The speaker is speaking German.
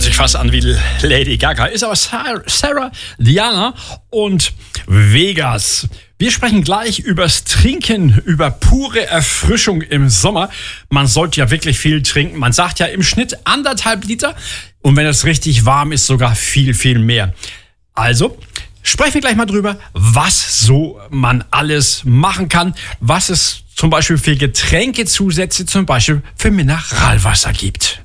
Hört sich fast an wie Lady Gaga, ist aber Sarah Diana und Vegas. Wir sprechen gleich übers Trinken, über pure Erfrischung im Sommer. Man sollte ja wirklich viel trinken. Man sagt ja im Schnitt 1,5 Liter und wenn es richtig warm ist, sogar viel, viel mehr. Also sprechen wir gleich mal drüber, was so man alles machen kann, was es zum Beispiel für Getränkezusätze, zum Beispiel für Mineralwasser gibt.